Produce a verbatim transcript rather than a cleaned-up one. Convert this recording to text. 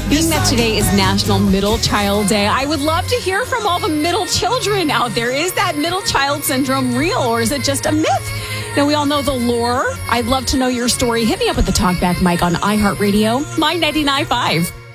Being that today is National Middle Child Day, I would love to hear from all the middle children out there. Is that middle child syndrome real, or is it just a myth? Now, we all know the lore. I'd love to know your story. Hit me up with the talkback mic on iHeartRadio, My ninety-nine point five.